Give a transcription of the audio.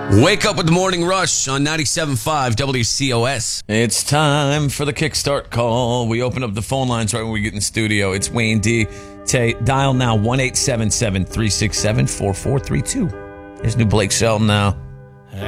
Wake up with the morning rush on 97.5 WCOS. It's time for the kickstart call. We open up the phone lines right when we get in the studio. It's Wayne D. Dial now 1-877-367-4432. There's new Blake Shelton now.